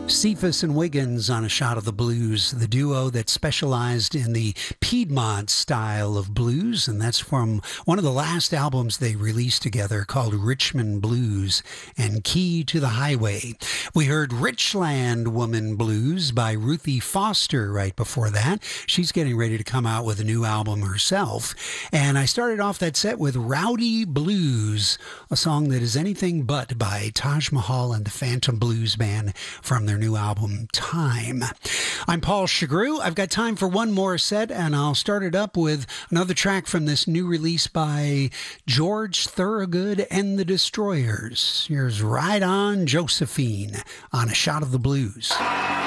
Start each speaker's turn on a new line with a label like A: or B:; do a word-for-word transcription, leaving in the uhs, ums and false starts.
A: Cephas and Wiggins on A Shot of the Blues, the duo that specialized in the Piedmont style of blues, and that's from one of the last albums they released together called Richmond Blues and Key to the Highway. We heard Richland Woman Blues by Ruthie Foster right before that. She's getting ready to come out with a new album herself. And I started off that set with Rowdy Blues, a song that is anything but by Taj Mahal and the Phantom Blues Band from their new album, Time. I'm Paul Chagru. I've got time for one more set, and I'll start it up with another track from this new release by George Thorogood and the Destroyers. Here's Ride On Josephine on A Shot of the Blues.